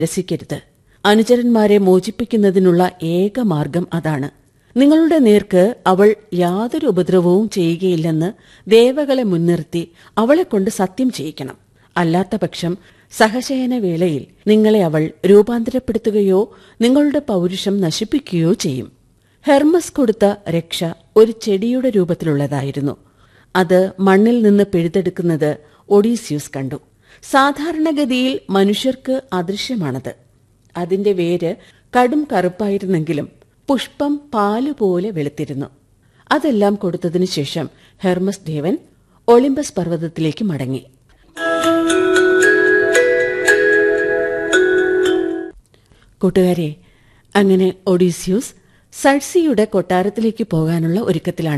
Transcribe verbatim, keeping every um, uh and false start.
രസിക്കരുത്. അനുചരന്മാരെ മോചിപ്പിക്കുന്നതിനുള്ള ഏക മാർഗം അതാണ്. നിങ്ങളുടെ നേർക്ക് അവൾ യാതൊരു ഉപദ്രവവും ചെയ്യുകയില്ലെന്ന് ദേവകളെ മുൻനിർത്തി അവളെക്കൊണ്ട് സത്യം ചെയ്യിക്കണം. അല്ലാത്തപക്ഷം സഹശയനവേളയിൽ നിങ്ങളെ അവൾ രൂപാന്തരപ്പെടുത്തുകയോ നിങ്ങളുടെ പൗരുഷം നശിപ്പിക്കുകയോ ചെയ്യും. ഹെർമസ് കൊടുത്ത രക്ഷ ഒരു ചെടിയുടെ രൂപത്തിലുള്ളതായിരുന്നു. അത് മണ്ണിൽ നിന്ന് പിഴുതെടുക്കുന്നത് ഒഡീസ്യൂസ് കണ്ടു. സാധാരണഗതിയിൽ മനുഷ്യർക്ക് അദൃശ്യമാണത്. അതിന്റെ വേര് കടും കറുപ്പായിരുന്നെങ്കിലും പുഷ്പം പാലുപോലെ വെളുത്തിരുന്നു. അതെല്ലാം കൊടുത്തതിനു ശേഷം ഹെർമസ് ദേവൻ ഒളിമ്പസ് പർവ്വതത്തിലേക്ക് മടങ്ങി. കൂട്ടുകാരെ, അങ്ങനെ ഒഡീസ്യൂസ് സഡ്സിയുടെ കൊട്ടാരത്തിലേക്ക് പോകാനുള്ള ഒരുക്കത്തിലാണ്.